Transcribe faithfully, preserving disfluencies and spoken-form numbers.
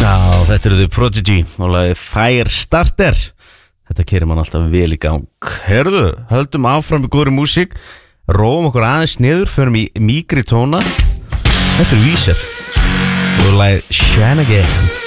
Já, þetta eru The Prodigy og lagið Firestarter. Þetta keyrir mann alltaf vel í gang. Herðu, höldum áfram í góðri músík, róum okkur aðeins niður, förum í mýkri tóna. Þetta eru Vísir og lagið Shine Again.